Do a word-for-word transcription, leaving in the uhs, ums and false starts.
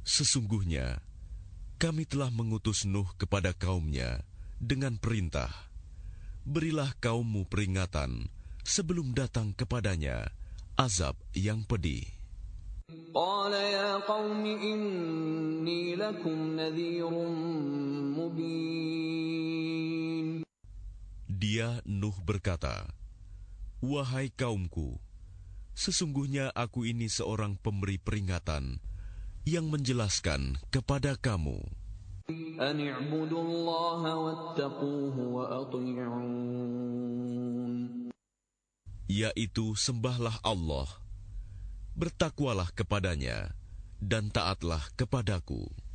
Sesungguhnya, kami telah mengutus Nuh kepada kaumnya dengan perintah, berilah kaummu peringatan sebelum datang kepadanya azab yang pedih. قال يا قوم إني لكم نذير مبين. Dia Nuh berkata, wahai kaumku, sesungguhnya aku ini seorang pemberi peringatan yang menjelaskan kepada kamu. أن اعبدوا الله واتقوه وأطيعون. Yaitu sembahlah Allah, bertakwalah kepadanya, dan taatlah kepadaku.